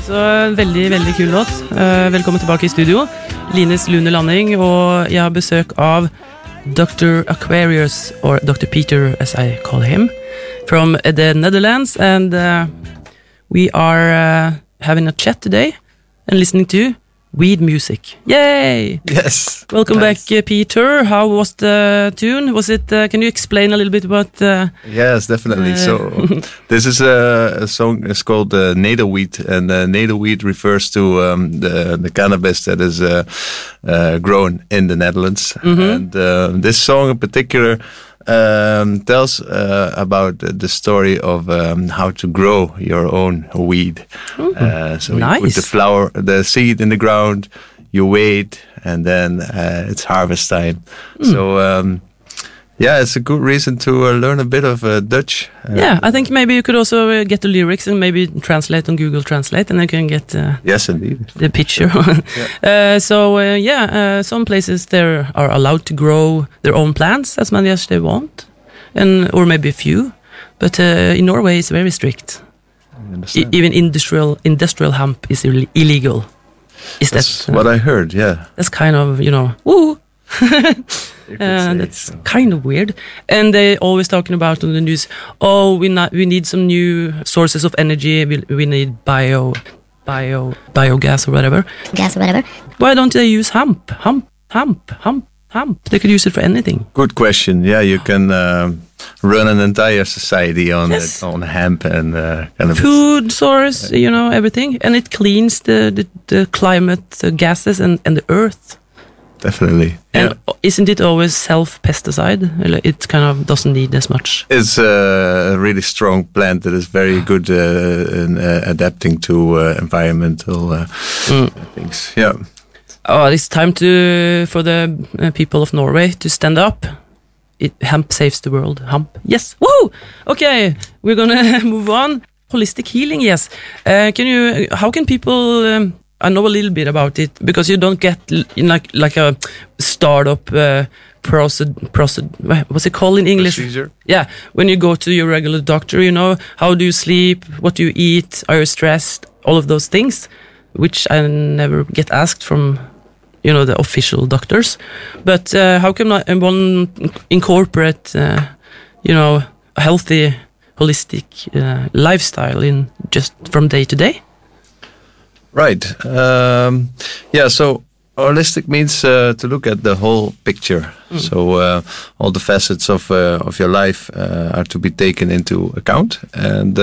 Så veldig, veldig kul låt. Velkommen tilbake I studio. Lines lunar landing, og jeg har besøk av Dr. Aquarius, or Dr. Peter as I call him, from the Netherlands, and we are having a chat today and listening to weed music. Yay! Yes. Welcome back, Peter. How was the tune? Was it? Can you explain a little bit about? Yes, definitely. So this is a song. It's called Nederweed, and Nederweed refers to the cannabis that is grown in the Netherlands. And this song in particular tells about the story of how to grow your own weed. So nice. You put the seed in the ground, you wait, and then it's harvest time. So yeah, it's a good reason to learn a bit of Dutch. Yeah, I think maybe you could also get the lyrics and maybe translate on Google Translate, and then you can get yes, indeed, the picture. Some places there are allowed to grow their own plants as many as they want, or maybe a few. But in Norway, it's very strict. Even industrial hemp is illegal. That's what I heard. Yeah, that's kind of woo. That's kind of weird, and they always talking about on the news. Oh, we need some new sources of energy. We need biogas or whatever. Why don't they use hemp? They could use it for anything. Good question. Yeah, you can run an entire society on on hemp and cannabis. Food source, everything, and it cleans the climate gases and the earth. Definitely. And isn't it always self-pesticide? It kind of doesn't need as much. It's a really strong plant that is very good in adapting to environmental things. Yeah. Oh, it's time for the people of Norway to stand up. Hemp saves the world. Hemp. Yes. Woo! Okay, we're gonna move on. Holistic healing. Yes. How can people? I know a little bit about it because you don't get like a startup process. What's it called in English? Procedure. Yeah, when you go to your regular doctor, how do you sleep, what do you eat, are you stressed, all of those things, which I never get asked from, the official doctors. But how can one incorporate, a healthy, holistic lifestyle in just from day to day? Right. So holistic means to look at the whole picture. So all the facets of your life are to be taken into account. And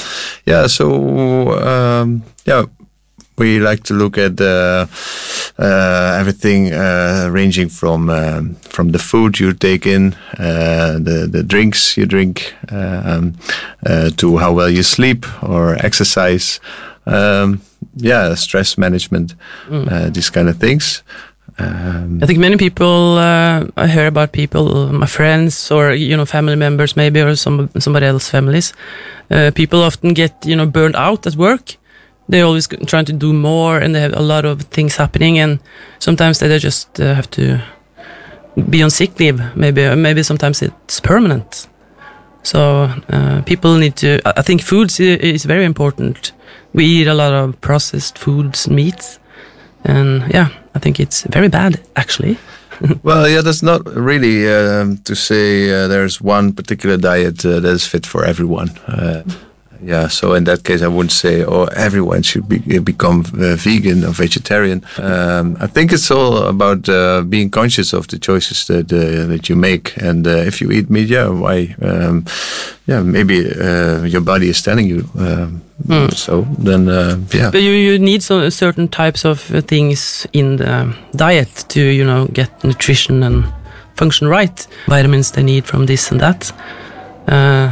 we like to look at everything ranging from the food you take in, the drinks you drink, to how well you sleep or exercise. Stress management, these kind of things. I think many people, I hear about people, my friends or, family members maybe, or somebody else's families. People often get, burned out at work. They're always trying to do more and they have a lot of things happening, and sometimes they just have to be on sick leave. Maybe sometimes it's permanent. So people need to, I think foods is very important. We eat a lot of processed foods, meats, and I think it's very bad, actually. Well, that's not really to say there's one particular diet that is fit for everyone. So in that case, I wouldn't say, everyone should become vegan or vegetarian. I think it's all about being conscious of the choices that you make. And if you eat meat, why? Maybe your body is telling you. So then, But you need some certain types of things in the diet to, get nutrition and function right. Vitamins they need from this and that.